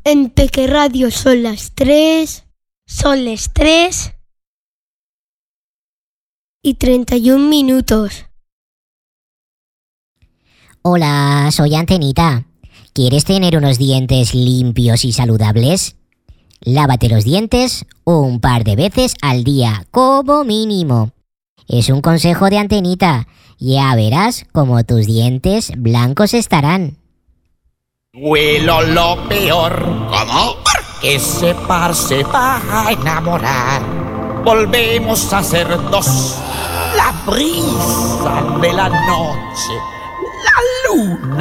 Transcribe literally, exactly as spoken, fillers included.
En Peque Radio son las tres. Son las tres. Y treinta y un minutos. Hola, soy Antenita. ¿Quieres tener unos dientes limpios y saludables? Lávate los dientes un par de veces al día, como mínimo. Es un consejo de Antenita. Ya verás cómo tus dientes blancos estarán. Huelo lo peor. ¿Cómo? Que Separ se va a enamorar. Volvemos a ser dos. La brisa de la noche. La luna.